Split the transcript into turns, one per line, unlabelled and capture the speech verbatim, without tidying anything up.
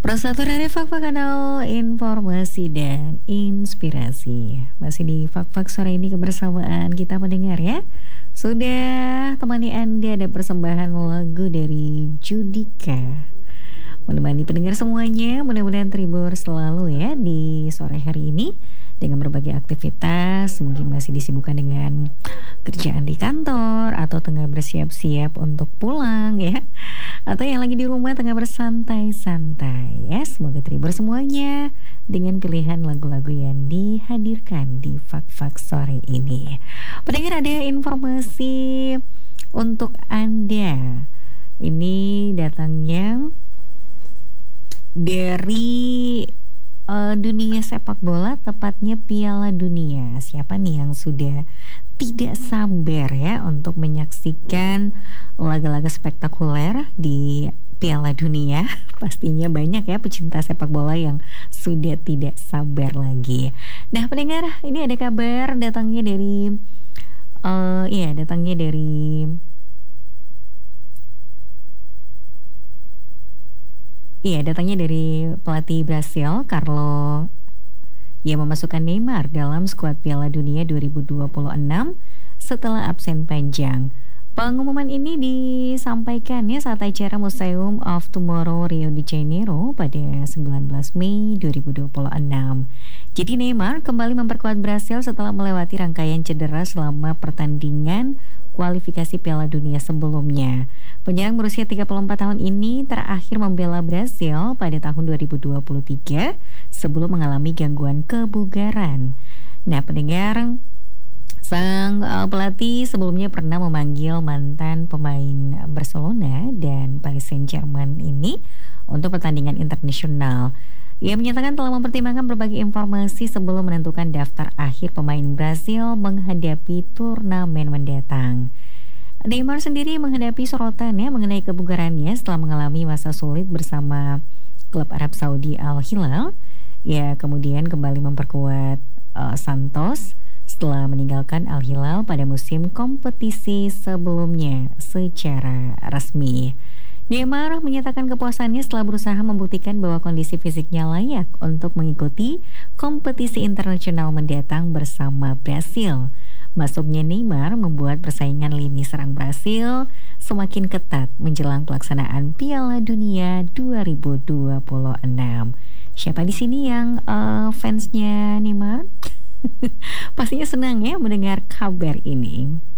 Peraturan Fak-Fak Kanal Informasi dan Inspirasi. Masih di Fak-Fak sore ini kebersamaan kita mendengar ya. Sudah temani Anda ada persembahan lagu dari Judika. Menemani pendengar semuanya, mudah-mudahan terhibur selalu ya di sore hari ini dengan berbagai aktivitas. Mungkin masih disibukkan dengan kerjaan di kantor atau tengah bersiap-siap untuk pulang ya, atau yang lagi di rumah tengah bersantai-santai ya. Semoga terhibur semuanya dengan pilihan lagu-lagu yang dihadirkan di Fak-Fak sore ini. Pendengar, ada informasi untuk Anda. Ini datangnya dari uh, dunia sepak bola, tepatnya Piala Dunia. Siapa nih yang sudah tidak sabar ya untuk menyaksikan laga-laga spektakuler di Piala Dunia? Pastinya banyak ya pecinta sepak bola yang sudah tidak sabar lagi. Nah pendengar, ini ada kabar datangnya dari uh, iya datangnya dari Iya, datangnya dari pelatih Brasil, Carlo, yang memasukkan Neymar dalam skuad Piala Dunia dua ribu dua puluh enam setelah absen panjang. Pengumuman ini disampaikan ya saat acara Museum of Tomorrow Rio de Janeiro pada sembilan belas Mei dua ribu dua puluh enam. Jadi Neymar kembali memperkuat Brasil setelah melewati rangkaian cedera selama pertandingan kualifikasi Piala Dunia sebelumnya. Penyerang berusia tiga puluh empat tahun ini terakhir membela Brasil pada tahun dua ribu dua puluh tiga sebelum mengalami gangguan kebugaran. Nah pendengar, sang uh, pelatih sebelumnya pernah memanggil mantan pemain Barcelona dan Paris Saint-Germain ini untuk pertandingan internasional. Ia menyatakan telah mempertimbangkan berbagai informasi sebelum menentukan daftar akhir pemain Brasil menghadapi turnamen mendatang. Neymar sendiri menghadapi sorotan ya mengenai kebugarannya setelah mengalami masa sulit bersama klub Arab Saudi Al Hilal. Ia kemudian kembali memperkuat uh, Santos setelah meninggalkan Al Hilal pada musim kompetisi sebelumnya secara resmi. Neymar menyatakan kepuasannya setelah berusaha membuktikan bahwa kondisi fisiknya layak untuk mengikuti kompetisi internasional mendatang bersama Brasil. Masuknya Neymar membuat persaingan lini serang Brasil semakin ketat menjelang pelaksanaan Piala Dunia dua ribu dua puluh enam. Siapa di sini yang uh, fansnya Neymar? Pastinya senang ya mendengar kabar ini.